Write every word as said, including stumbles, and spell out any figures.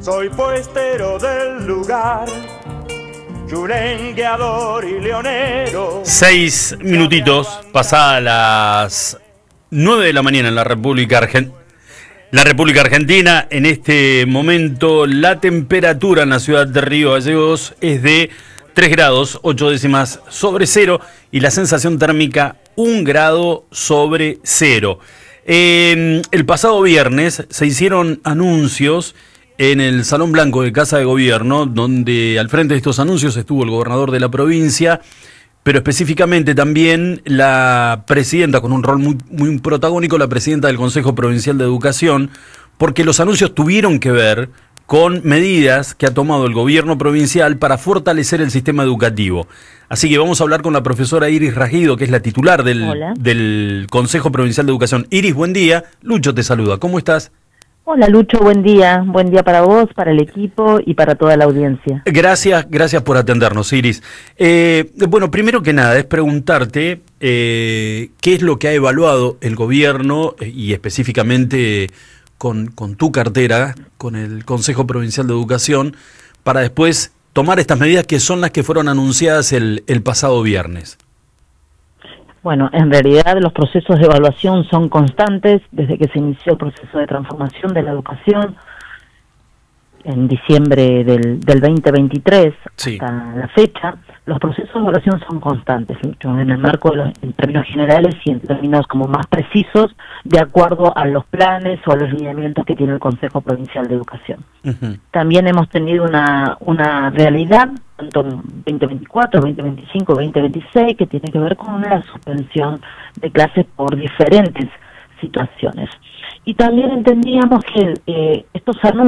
Soy puestero del lugar, chulengueador y leonero. Seis minutitos, pasadas las nueve de la mañana en la República Argentina. La República Argentina, en este momento, la temperatura en la ciudad de Río Gallegos es de tres grados, ocho décimas sobre cero, y la sensación térmica un grado sobre cero. Eh, el pasado viernes se hicieron anuncios en el Salón Blanco de Casa de Gobierno, donde al frente de estos anuncios estuvo el gobernador de la provincia, pero específicamente también la presidenta, con un rol muy, muy protagónico, la presidenta del Consejo Provincial de Educación, porque los anuncios tuvieron que ver con medidas que ha tomado el gobierno provincial para fortalecer el sistema educativo. Así que vamos a hablar con la profesora Iris Ragido, que es la titular del, del Consejo Provincial de Educación. Iris, buen día. Lucho te saluda. ¿Cómo estás? Hola Lucho, buen día. Buen día para vos, para el equipo y para toda la audiencia. Gracias, gracias por atendernos, Iris. Eh, bueno, primero que nada es preguntarte eh, qué es lo que ha evaluado el gobierno eh, y específicamente con, con tu cartera, con el Consejo Provincial de Educación, para después tomar estas medidas que son las que fueron anunciadas el, el pasado viernes. Bueno, en realidad los procesos de evaluación son constantes desde que se inició el proceso de transformación de la educación en diciembre del, del veinte veintitrés, sí, hasta la fecha. Los procesos de evaluación son constantes, Lucho, en el marco de los, en términos generales y en términos como más precisos, de acuerdo a los planes o a los lineamientos que tiene el Consejo Provincial de Educación. Uh-huh. También hemos tenido una, una realidad, tanto en veinte veinticuatro, veinte veinticinco, veinte veintiséis, que tiene que ver con la suspensión de clases por diferentes situaciones. Y también entendíamos que eh, estos anuncios